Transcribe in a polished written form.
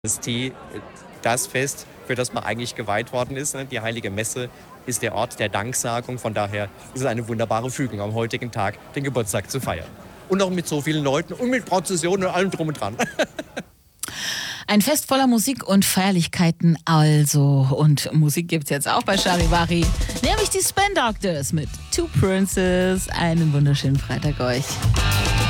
Eucharistie, das Fest, für das man eigentlich geweiht worden ist. Die Heilige Messe ist der Ort der Danksagung. Von daher ist es eine wunderbare Fügung, am heutigen Tag den Geburtstag zu feiern. Und noch mit so vielen Leuten und mit Prozessionen und allem drum und dran. Ein Fest voller Musik und Feierlichkeiten also. Und Musik gibt's jetzt auch bei Charivari, nämlich die Spin Doctors mit Two Princes. Einen wunderschönen Freitag euch.